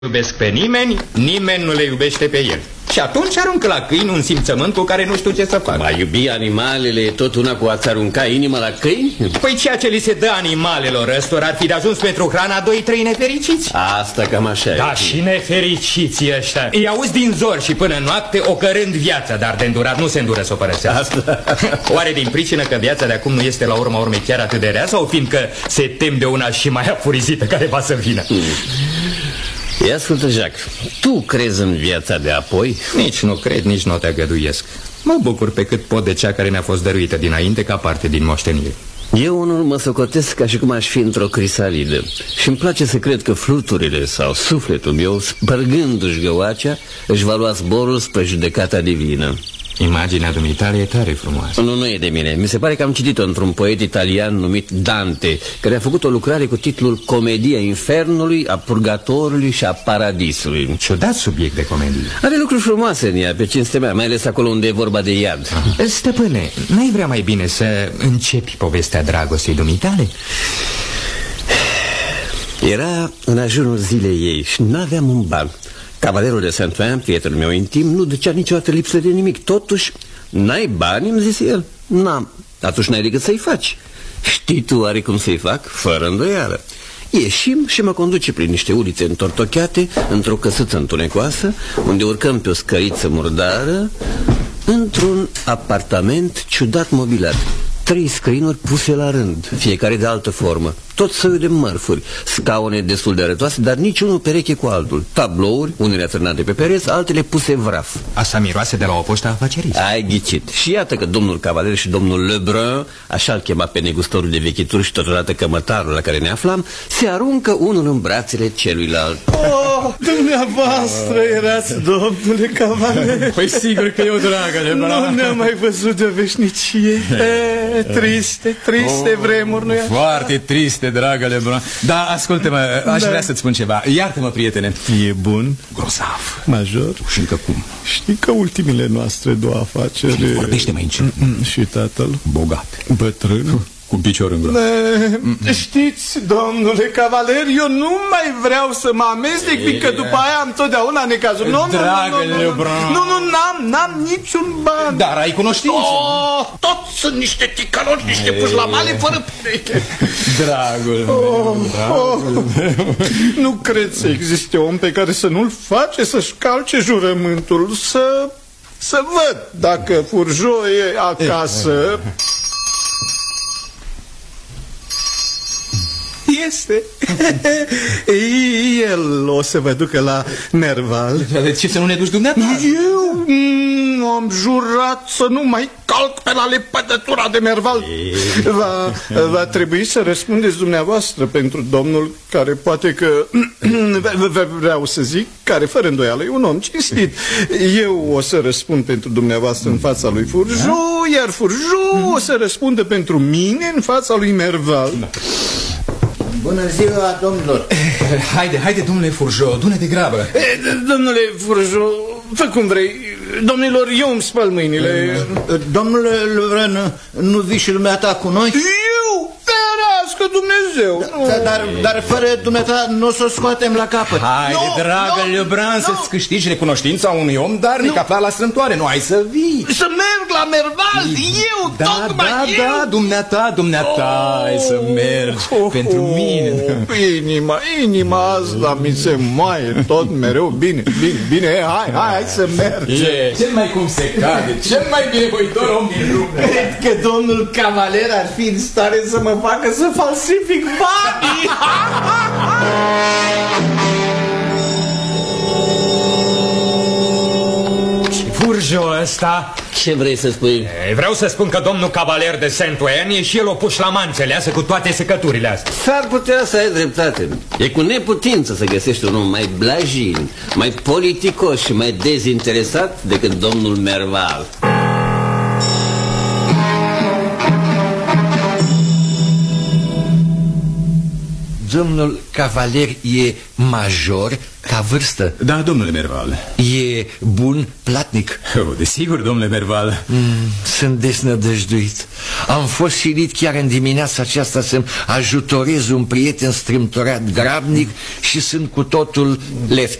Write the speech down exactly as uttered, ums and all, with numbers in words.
iubesc pe nimeni, nimeni nu le iubește pe el. Și atunci aruncă la câini un simțământ cu care nu știu ce să fac. A iubi animalele e tot una cu a-ți arunca inima la câini? Păi ceea ce li se dă animalelor ăstora ar fi de ajuns pentru hrana doi trei nefericiți. Asta cam așa. Da, și nefericiții ăștia îi auzi din zor și până noapte ocărând viața, dar de îndurat nu se îndură să o părăsească. Oare din pricină că viața de acum nu este la urma urmei chiar atât de rea, sau fiindcă se tem de una și mai afurizită care va să vină? Hmm. Ia ascultă, Jacques, tu crezi în viața de apoi? Nici nu cred, nici nu te agăduiesc. Mă bucur pe cât pot de cea care ne-a fost dăruită dinainte ca parte din moștenire. Eu unul mă socotesc ca și cum aș fi într-o crisalidă și îmi place să cred că fluturile sau sufletul meu, spărgându-și găoacea, își va lua zborul spre judecata divină. Imaginea dumitale e tare frumoasă. Nu, nu e de mine. Mi se pare că am citit-o într-un poet italian numit Dante, care a făcut o lucrare cu titlul Comedia Infernului, a Purgatorului și a Paradisului. Ciudat subiect de comedie. Are lucruri frumoase în ea, pe cinstea mea, mai ales acolo unde e vorba de iad. Aha. Stăpâne, n-ai vrea mai bine să începi povestea dragostei dumitale? Era în ajunul zilei ei și n-aveam un ban. Cavalerul de Saint-Ouen, prietenul meu intim, nu ducea niciodată lipsă de nimic. Totuși, n-ai bani, îmi zise el. N-am. Atunci n-ai decât să-i faci. Știi tu oare cum să-i fac? Fără îndoială. Ieșim și mă conduce prin niște ulițe întortocheate, într-o căsuță întunecoasă, unde urcăm pe o scăriță murdară, într-un apartament ciudat mobilat. Trei screenuri puse la rând, fiecare de altă formă, tot soiul de mărfuri, scaune destul de arătoase, dar niciunul pereche cu altul. Tablouri, unele atârnate pe pereți, altele puse vraf. Asta miroase de la o poștă afacerist. Ai ghicit. Și iată că domnul Cavaler și domnul Lebrun, așa-l chema pe negustorul de vechituri și totodată cămătarul la care ne aflam, se aruncă unul în brațele celuilalt. Oh, dumneavoastră erați, domnule Cavaler. Păi sigur că eu, dragă Lebrun. Nu ne-am mai văzut de veșnicie. E, triste, triste oh, vremuri, nu-i așa? Foarte triste, dragă Lebrun. Da, ascultă-mă, aș da. vrea să-ți spun ceva. Iartă-mă, prietene. E bun? Grozav. Major? Și încă cum? Știi că ultimile noastre două afaceri... Vorbește mai încet. Și tatăl? Bogat. Bătrân? Cu picior în groap. Ne, știți, domnule Cavaler, eu nu mai vreau să mă amestec, fiindcă după aia am totdeauna necazuri. Nu, Dragă nu, nu, Lebrun. nu, nu, n-am, n-am niciun ban. Dar ai cunoștință. Oh, toți sunt niște ticăloși, niște pușlamale fără pereche. Dragul oh, meu, dragul oh, meu. Nu cred să existe om pe care să nu-l face să-și calce jurământul, să, să văd dacă Furjo e acasă. Este. El o să vă ducă la Merval. De ce să nu ne duci dumneata? Eu mm, am jurat să nu mai calc pe la lepădătura de Merval. Va, va trebui să răspundeți dumneavoastră pentru domnul care poate că vreau să zic, care fără îndoială e un om cinstit. Eu o să răspund pentru dumneavoastră în fața lui Furjo, iar Furjo o să răspundă pentru mine în fața lui Merval. Bună ziua, domnilor. Haide, haide, domnule Furjo, du-ne de grabă. Domnule Furjo, fă cum vrei. Domnilor, eu îmi spăl mâinile. Domnule Lebrun, nu vii și dumneata cu noi? Eu? Ferească Dumnezeu. Da, dar, dar fără dumneata nu o să o scoatem la capăt. Haide, No, dragă no, Lebrun, no. să-ți câștigi recunoștința unui om darnic aflat la strâmtoare. Nu ai să vii. Să merg la Merval, eu, Da, tocmai da, eu. da, dumneata, dumneata, ai să mergi pentru mine. Inima, inima asta mi se moaie tot mereu. Bine, bine, bine, hai, hai, hai să mergem. E cel mai cum se cade, cel mai binevoitor om din lume. Cred că domnul Cavaler ar fi în stare să mă facă să falsific banii. Furjo ăsta... Ce vrei să spui? E, vreau să spun că domnul Cavaler de Saint-Ouen e și el o pușlaman înțeleasă cu toate secăturile astea. S-ar putea să ai dreptate. E cu neputință să găsești un om mai blajin, mai politicos și mai dezinteresat decât domnul Merval. domnul cavaler e major ca vârstă? Da, domnule Merval. E bun platnic? Oh, desigur, domnule Merval. mm, Sunt desnădăjduit. Am fost silit chiar în dimineața aceasta să-mi ajutorez un prieten strâmtorat grabnic și sunt cu totul left.